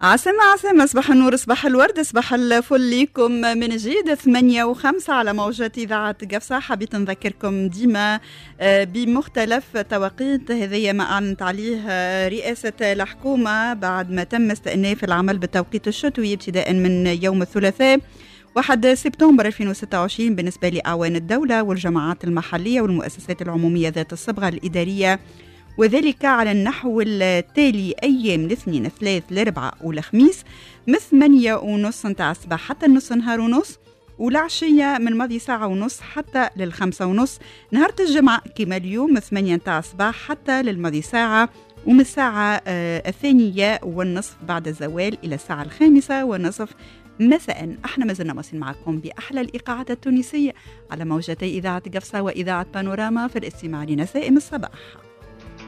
عسامة صباح النور، صباح الورد، صباح الفل ليكم من جديد 8:05 على موجات إذاعة قفصة. حبيت نذكركم ديما بمختلف توقيت، هذا ما أعلنت عليه رئاسة الحكومة بعد ما تم استئناف العمل بالتوقيت الشتوي ابتداء من يوم الثلاثاء 1 سبتمبر 2026 بالنسبة لأعوان الدولة والجماعات المحلية والمؤسسات العمومية ذات الصبغة الإدارية، وذلك على النحو التالي: أيام الاثنين، الثلاث، الأربعاء والخميس من 8:30 نتاع الصباح حتى النص نهار ونص، والعشية من ماضي ساعة ونص حتى لل5:30. نهار الجمعة كما اليوم من 8 نتاع الصباح حتى للماضي ساعة، ومن الساعة 2:30 بعد الزوال إلى الساعة 5:30 مساء. احنا مازلنا ماشيين معكم بأحلى الإيقاعات التونسية على موجتي إذاعة قفصة وإذاعة بانوراما في الاستماع لنسائم الصباح.